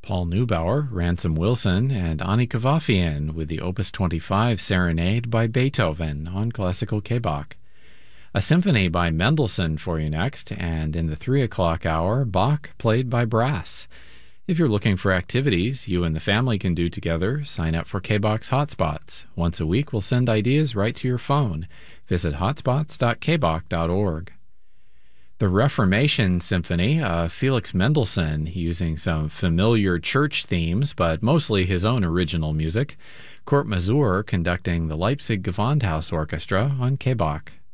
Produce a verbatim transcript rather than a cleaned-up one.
Paul Neubauer, Ransom Wilson, and Ani Kavafian with the Opus twenty-five Serenade by Beethoven on Classical K-Bach. A symphony by Mendelssohn for you next, and in the three o'clock hour, Bach played by brass. If you're looking for activities you and the family can do together, sign up for K-Bach's Hotspots. Once a week, we'll send ideas right to your phone. Visit hotspots dot k bach dot org. The Reformation Symphony, uh, Felix Mendelssohn, using some familiar church themes, but mostly his own original music. Kurt Masur conducting the Leipzig Gewandhaus Orchestra on K-Bach.